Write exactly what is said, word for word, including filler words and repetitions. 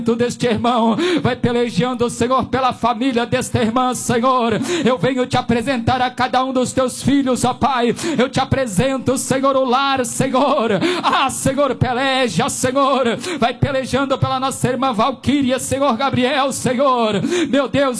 deste irmão, vai pelejando, Senhor, pela família desta irmã, Senhor. Eu venho te apresentar a cada um dos teus filhos, ó Pai. Eu te apresento, Senhor, o lar, Senhor. Ah, Senhor, peleja, Senhor. Vai pelejando pela nossa irmã Valquíria, Senhor Gabriel, Senhor. Meu Deus,